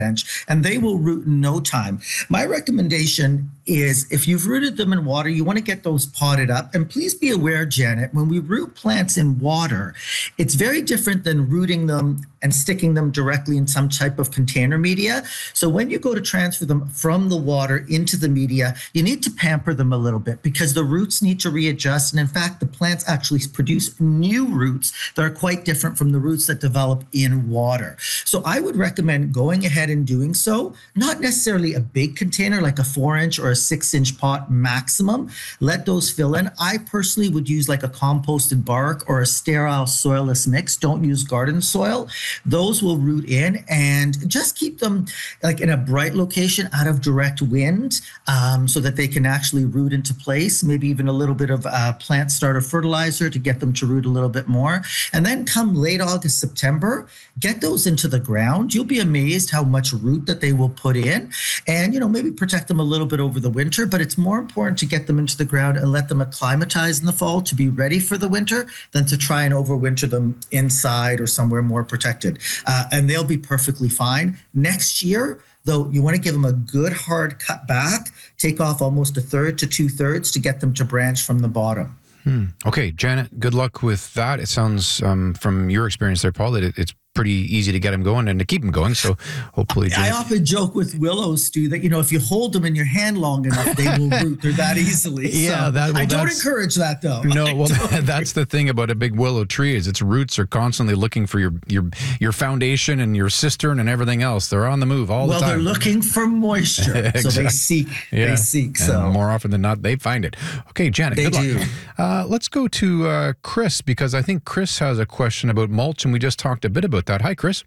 bench, and they will root in no time. My recommendation is if you've rooted them in water, you want to get those potted up. And please be aware, Janet, when we root plants in water, it's very different than rooting them and sticking them directly in some type of container media. So when you go to transfer them from the water into the media, you need to pamper them a little bit because the roots need to readjust. And in fact, the plants actually produce new roots that are quite different from the roots that develop in water. So I would recommend going ahead and doing so, not necessarily a big container like a 4-inch or a 6-inch pot maximum. Let those fill in. I personally would use like a composted bark or a sterile soilless mix. Don't use garden soil. Those will root in, and just keep them like in a bright location out of direct wind so that they can actually root into place. Maybe even a little bit of plant starter fertilizer to get them to root a little bit more. And then come late August, September, get those into the ground. You'll be amazed how much root that they will put in, and maybe protect them a little bit over the winter. But it's more important to get them into the ground and let them acclimatize in the fall to be ready for the winter than to try and overwinter them inside or somewhere more protected. And they'll be perfectly fine. Next year, though, you want to give them a good hard cut back, take off almost 1/3 to 2/3 to get them to branch from the bottom. Okay, Janet, good luck with that. It sounds from your experience there, Paul, that it's pretty easy to get them going and to keep them going. So hopefully, I often joke with willows, Stu, that if you hold them in your hand long enough, they will root. They're that easily. Yeah, so I don't encourage that though. No, well, that's the thing about a big willow tree is its roots are constantly looking for your foundation and your cistern and everything else. They're on the move all the time. Well, they're looking for moisture, exactly. So they seek. Yeah. They seek. So and more often than not, they find it. Okay, Janet, they good do. Luck. Let's go to Chris, because I think Chris has a question about mulch, and we just talked a bit about that. Hi, Chris.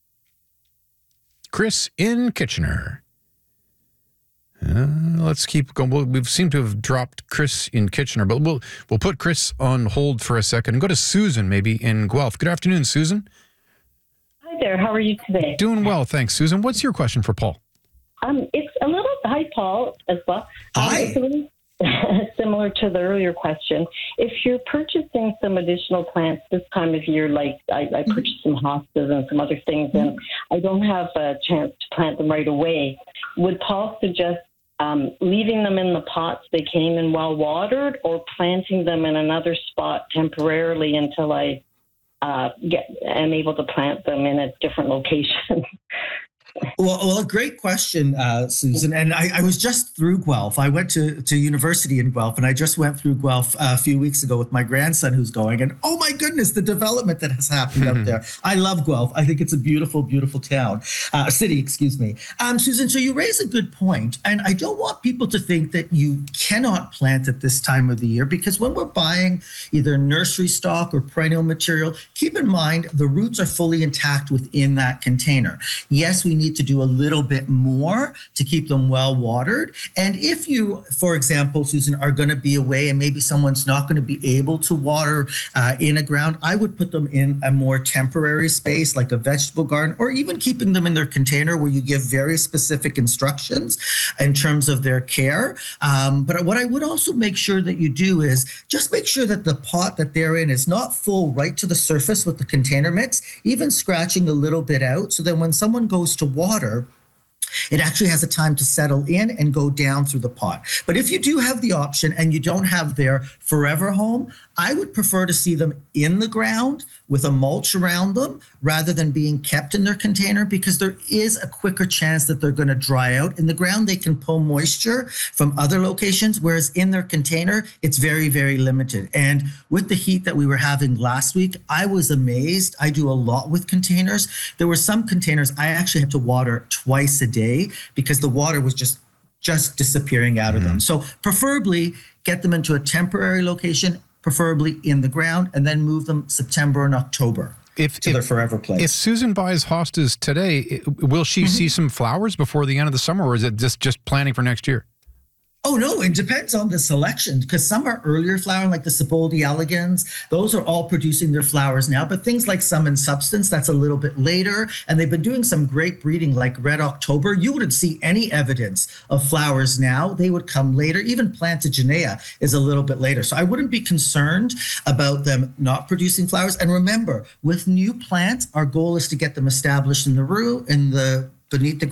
Chris in Kitchener. Let's keep going. We seem to have dropped Chris in Kitchener, but we'll put Chris on hold for a second and go to Susan, maybe in Guelph. Good afternoon, Susan. Hi there. How are you today? Doing well, thanks, Susan. What's your question for Paul? It's a little. Hi, Paul, as well. Hi. It's a little similar to the earlier question. If you're purchasing some additional plants this time of year, like I purchased some hostas and some other things, and I don't have a chance to plant them right away, would Paul suggest leaving them in the pots they came in well watered, or planting them in another spot temporarily until I am able to plant them in a different location? Well, a great question, Susan. And I was just through Guelph. I went to university in Guelph, and I just went through Guelph a few weeks ago with my grandson who's going. And oh my goodness, the development that has happened up there. I love Guelph. I think it's a beautiful, beautiful town, city, excuse me. Susan, so you raise a good point. And I don't want people to think that you cannot plant at this time of the year, because when we're buying either nursery stock or perennial material, keep in mind the roots are fully intact within that container. Yes, we need to do a little bit more to keep them well watered. And if you, for example, Susan, are going to be away and maybe someone's not going to be able to water in a ground, I would put them in a more temporary space like a vegetable garden, or even keeping them in their container where you give very specific instructions in terms of their care. But what I would also make sure that you do is just make sure that the pot that they're in is not full right to the surface with the container mix, even scratching a little bit out, so that when someone goes to water, it actually has a time to settle in and go down through the pot. But if you do have the option and you don't have their forever home, I would prefer to see them in the ground with a mulch around them rather than being kept in their container, because there is a quicker chance that they're going to dry out. In the ground, they can pull moisture from other locations, whereas in their container, it's very, very limited. And with the heat that we were having last week, I was amazed. I do a lot with containers. There were some containers I actually had to water twice a day because the water was just disappearing out of them. So preferably get them into a temporary location, preferably in the ground, and then move them September and October to their forever place. If Susan buys hostas today, will she see some flowers before the end of the summer, or is it just planning for next year? Oh, no, it depends on the selection, because some are earlier flowering, like the Saboldi elegans. Those are all producing their flowers now. But things like Sum and Substance, that's a little bit later. And they've been doing some great breeding like Red October. You wouldn't see any evidence of flowers now. They would come later. Even Plantagenea is a little bit later. So I wouldn't be concerned about them not producing flowers. And remember, with new plants, our goal is to get them established in the root, beneath the